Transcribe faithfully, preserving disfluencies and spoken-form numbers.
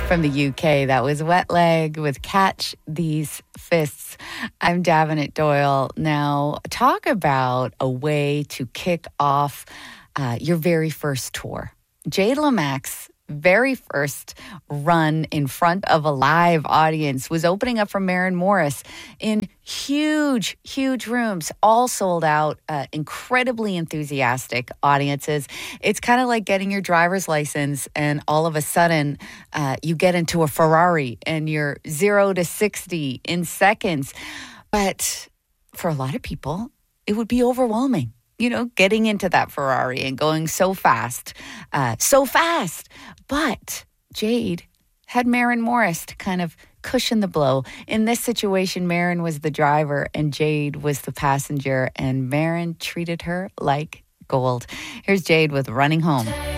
From the U K, that was Wet Leg with Catch These Fists. I'm Davenant Doyle. Now, talk about a way to kick off uh, your very first tour. Jade Lamac's very first run in front of a live audience was opening up for Maren Morris in huge, huge rooms, all sold out, uh, incredibly enthusiastic audiences. It's kind of like getting your driver's license and all of a sudden uh, you get into a Ferrari and you're zero to sixty in seconds. But for a lot of people, it would be overwhelming. You know, getting into that Ferrari and going so fast, uh, so fast. But Jade had Maren Morris to kind of cushion the blow. In this situation, Maren was the driver and Jade was the passenger, and Maren treated her like gold. Here's Jade with Running Home.